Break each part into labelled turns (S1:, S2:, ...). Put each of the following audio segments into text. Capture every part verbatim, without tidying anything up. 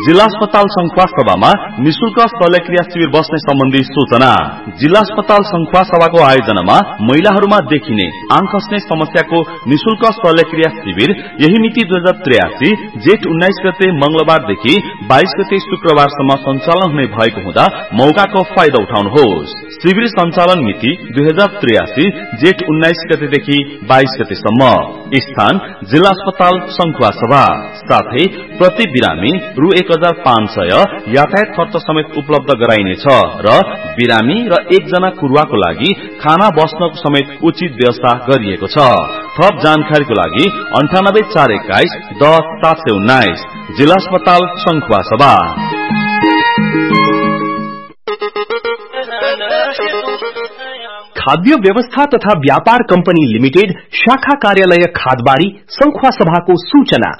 S1: जिल्ला अस्पताल संखुवा सभामा निशुल्क शल्यक्रिया शिविर बस्ने सम्बन्धी सूचना। जिल्ला अस्पताल संखुवा सभाको आयोजनामा महिलाहरूमा देखिने आंख खस्ने समस्याको निशुल्क शल्यक्रिया शिविर यही मिति दुई हजार त्रियासी जेठ उन्नाइस गते मंगलबारदेखि बाइस गते शुक्रबारसम्म सञ्चालन हुने भएको हुँदा मौकाको फाइदा उठाउनुहोस्। शिविर सञ्चालन मिति दुई हजार त्रियासी जेठ उन्नाइस गतेदेखि बाइस गतेसम्म। स्थान जिल्ला अस्पताल संखुवा सभा। साथै प्रति बिरामी रु एक हजार पाँच सय यातायात खर्च समेत उपलब्ध गराइनेछ र बिरामी र एकजना कुरुवाको लागि खाना बस्नको समेत उचित व्यवस्था गरिएको छ। थप जानकारीको लागि अन्ठानब्बे चार एक्काइस दस सात सय उन्नाइस। जिल्ला अस्पताल संखुवा सभा।
S2: खाद्य व्यवस्था तथा व्यापार कंपनी लिमिटेड शाखा कार्यालय खादबारी संखुवा सभाको सूचना।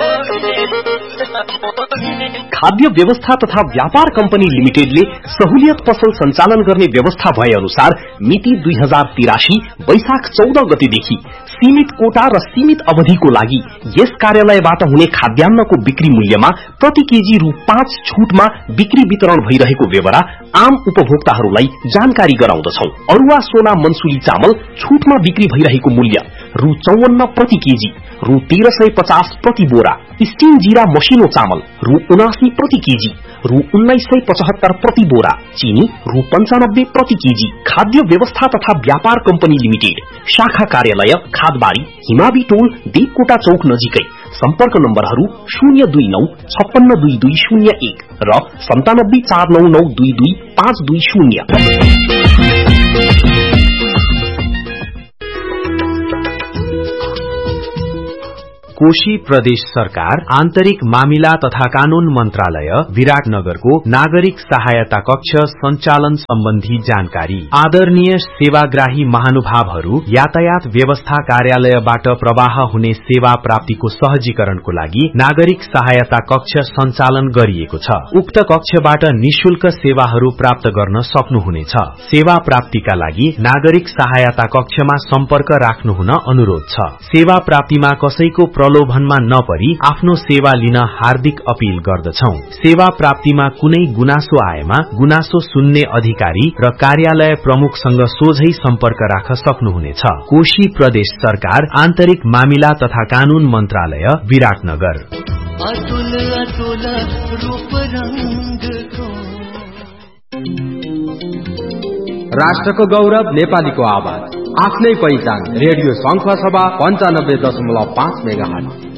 S2: खाद्य व्यवस्था तथा व्यापार कंपनी लिमिटेडले सहुलियत पसल संचालन गर्ने व्यवस्था भए अनुसार मिति दुई हजार तिरासी वैशाख चौध गतेदेखि सीमित कोटा र सीमित अवधिको लागि यस कार्यालयबाट हुने खाद्यान्नको बिक्री मूल्यमा प्रति केजी रु पाँच छूटमा बिक्री वितरण भइरहेको बेहोरा आम उपभोक्ताहरूलाई जानकारी गराउँदछौ। अरुवा सोना मनसुली चामल छूटमा बिक्री भइरहेको मूल्य रु चौवन्न प्रति केजी, रु तेह्र सय पचास प्रति बोरा। स्टीम जीरा मसिनो चामल रु उनासी प्रति केजी, रु उन्नाइस सय पचहत्तर प्रति बोरा। चीनी रु पंचानब्बे प्रति केजी। खाद्य व्यवस्था तथा व्यापार कंपनी लिमिटेड शाखा कार्यालय खादबारी हिमावी टोल देवकोटा चौक नजिकै। सम्पर्क नम्बरहरू शून्य दुई नौ छप्पन्न दुई दुई शून्य एक र सन्तानब्बे चार नौ नौ दुई दुई पाँच दुई शून्य।
S3: कोशी प्रदेश सरकार आन्तरिक मामिला तथा कानून मन्त्रालय विराटनगरको नागरिक सहायता कक्ष सञ्चालन सम्बन्धी जानकारी। आदरणीय सेवाग्राही महानुभावहरू, यातायात व्यवस्था कार्यालयबाट प्रवाह हुने सेवा प्राप्तिको सहजीकरणको लागि नागरिक सहायता कक्ष सञ्चालन गरिएको छ। उक्त कक्षबाट निशुल्क सेवाहरू प्राप्त गर्न सक्नुहुनेछ। सेवा प्राप्तिका लागि नागरिक सहायता कक्षमा सम्पर्क राख्नुहुन अनुरोध छ। सेवा प्राप्तिमा कसैको प्रलोभनमा नपरी आफ्नो सेवा लिन हार्दिक अपील गर्दछौं। सेवा प्राप्तिमा कुनै गुनासो आएमा गुनासो सुन्ने अधिकारी र कार्यालय प्रमुखसँग सोझै सम्पर्क राख्न सक्नुहुनेछ। कोशी प्रदेश सरकार आन्तरिक मामिला तथा कानून मन्त्रालय विराटनगर। अतुल अतुल रूप रंगको
S4: राष्ट्रको गौरव नेपालीको आवाज आफ्नै पहिचान रेडियो संखुवा सभा पञ्चानब्बे दशमलव पाँच मेगाहर्ज।